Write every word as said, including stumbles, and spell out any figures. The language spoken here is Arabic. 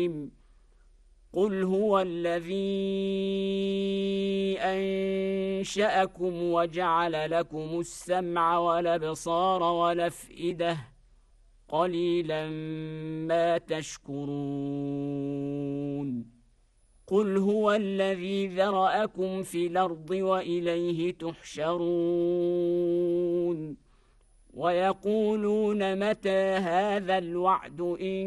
الرجيم قل هو الذي أنشأكم وجعل لكم السمع والأبصار والأفئدة قليلا ما تشكرون قل هو الذي ذرأكم في الأرض وإليه تحشرون ويقولون متى هذا الوعد إن